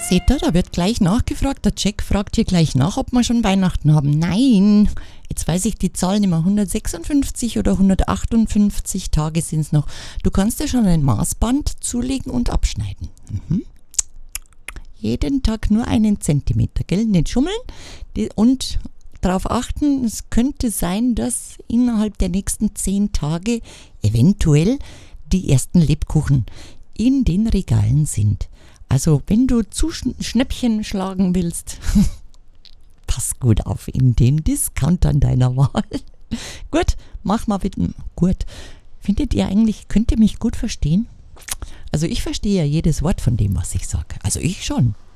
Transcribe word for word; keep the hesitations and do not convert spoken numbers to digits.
Seht ihr, da wird gleich nachgefragt. Der Jack fragt hier gleich nach, ob wir schon Weihnachten haben. Nein, jetzt weiß ich die Zahl nicht mehr. hundertsechsundfünfzig oder hundertachtundfünfzig Tage sind es noch. Du kannst dir schon ein Maßband zulegen und abschneiden. Mhm. Jeden Tag nur einen Zentimeter, gell? Nicht schummeln. Und darauf achten, es könnte sein, dass innerhalb der nächsten zehn Tage eventuell die ersten Lebkuchen in den Regalen sind. Also wenn du zu Schnäppchen schlagen willst, pass gut auf in den Discountern deiner Wahl. Gut, mach mal bitte. Gut. Findet ihr eigentlich, könnt ihr mich gut verstehen? Also ich verstehe ja jedes Wort von dem, was ich sage. Also ich schon.